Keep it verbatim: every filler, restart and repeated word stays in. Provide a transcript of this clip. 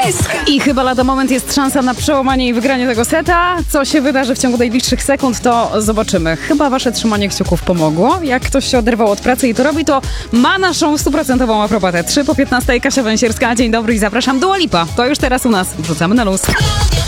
I chyba lada moment, jest szansa na przełamanie i wygranie tego seta. Co się wydarzy w ciągu najbliższych sekund, to zobaczymy. Chyba wasze trzymanie kciuków pomogło. Jak ktoś się oderwał od pracy i to robi, to ma naszą stuprocentową aprobatę. trzy po piętnastej, Kasia Węsierska. Dzień dobry i zapraszam. Dua Lipa. To już teraz u nas. Wrzucamy na luz.